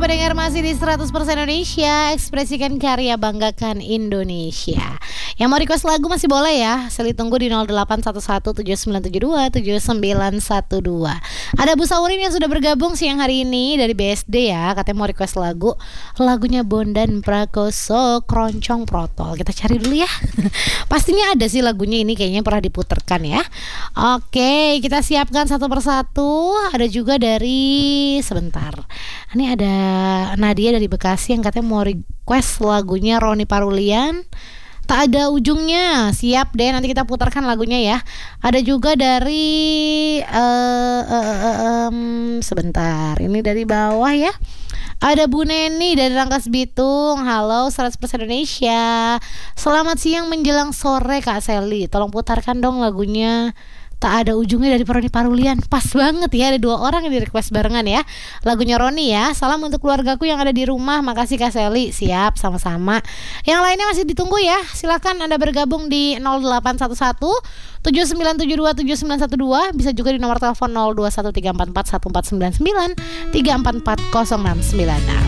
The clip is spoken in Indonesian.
pendengar, masih di 100% Indonesia, ekspresikan karya, banggakan Indonesia. Yang mau request lagu masih boleh ya. Seli tunggu di 081179727912. Ada Bu Saurin yang sudah bergabung siang hari ini dari BSD ya. Katanya mau request lagu. Lagunya Bondan Prakoso, Keroncong Protol. Kita cari dulu ya. Pastinya ada sih lagunya ini, kayaknya pernah diputerkan ya. Oke, kita siapkan satu persatu. Ada juga dari sebentar. Ini ada Nadia dari Bekasi yang katanya mau request lagunya Roni Parulian, Tak Ada Ujungnya. Siap deh, nanti kita putarkan lagunya ya. Ada juga dari sebentar, ini dari bawah ya. Ada Bu Neni dari Rangkas Bitung. Halo 100% Indonesia. Selamat siang menjelang sore Kak Seli. Tolong putarkan dong lagunya Tak Ada Ujungnya dari Roni Parulian. Pas banget ya, ada 2 orang yang di request barengan ya. Lagunya Roni ya. Salam untuk keluargaku yang ada di rumah. Makasih Kak Seli. Siap, sama-sama. Yang lainnya masih ditunggu ya. Silakan Anda bergabung di 0811 79727912. Bisa juga di nomor telepon 0213441499 3440696.